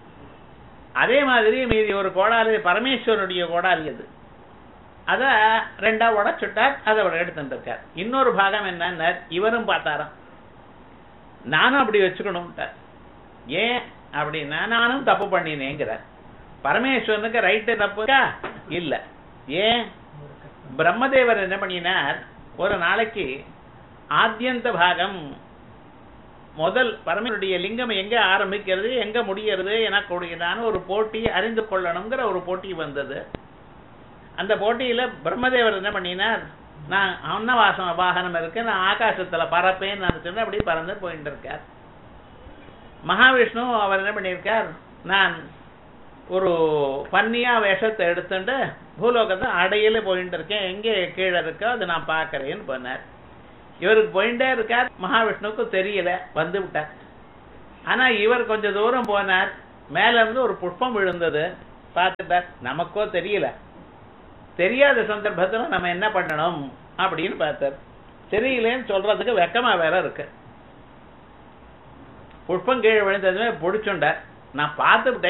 அதே மாதிரி மீதி ஒரு கோடாலி பரமேஸ்வரனுடைய கோடாலி, அது அத ரெண்டா உடச்சுட்டார், அதை எடுத்துட்டு இருக்கார். இன்னொரு பாகம் என்ன, இவரும் பார்த்தாராம் நானும் அப்படி வச்சுக்கணும்ட்டார். ஏன் அப்படின்னா நானும் தப்பு பண்ணினேங்கிறார். பரமேஸ்வரனுக்கு ரைட்டு தப்புக்கா இல்ல. ஏன்? பிரம்மதேவர் என்ன பண்ணினார், ஒரு நாளைக்கு ஆத்யந்த பாகம் முதல் பரமேஸ்வருடைய லிங்கம் எங்க ஆரம்பிக்கிறது எங்க முடிகிறது எனக்கூடியதான ஒரு போட்டி அறிந்து கொள்ளணுங்கிற ஒரு போட்டி வந்தது. அந்த போட்டியில பிரம்மதேவர் என்ன பண்ணினார், நான் அன்னவாசன வாகனம் இருக்கு, நான் ஆகாசத்துல பறப்பேன்னு நினைச்சுட்டு அப்படி பறந்து போயிட்டு இருக்கார். மகாவிஷ்ணு அவர் என்ன பண்ணியிருக்கார், நான் ஒரு பன்னியா வேஷத்தை எடுத்துட்டு பூலோகத்தை அடையில போயிட்டு இருக்கேன், எங்கே கீழே இருக்கோ அது நான் பார்க்கறேன்னு பண்ணார். இவருக்கு போயிட்டே இருக்கார், மகாவிஷ்ணுவுக்கு தெரியல, வந்து விட்டார். ஆனா இவர் கொஞ்சம் தூரம் போனார், மேல இருந்து ஒரு புஷ்பம் விழுந்தது, பார்த்துட்டார். நமக்கோ தெரியல, தெரியாத சந்தர்ப்பத்துல நம்ம என்ன பண்ணணும் அப்படின்னு பார்த்தார். தெரியலன்னு சொல்றதுக்கு வெக்கமா வேற இருக்கு. புஷ்பம் கீழே விழுந்ததுமே பிடிச்சுண்டார். நான் பார்த்துட்டேன்